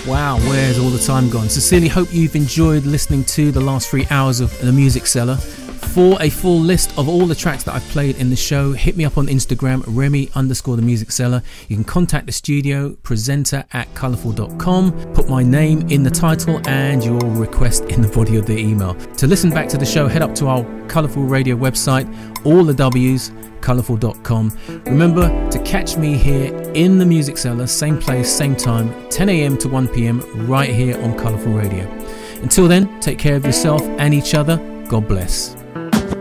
Wow, where's all the time gone? Sincerely hope you've enjoyed listening to the last 3 hours of The Music Cellar. For a full list of all the tracks that I've played in the show, hit me up on Instagram, Remy_The Music Cellar. You can contact the studio, presenter@colourful.com, put my name in the title and your request in the body of the email. To listen back to the show, head up to our Colourful Radio website, all the W's, colourful.com. Remember to catch me here in the Music Cellar, same place, same time, 10 a.m. to 1 p.m, right here on Colourful Radio. Until then, take care of yourself and each other. God bless.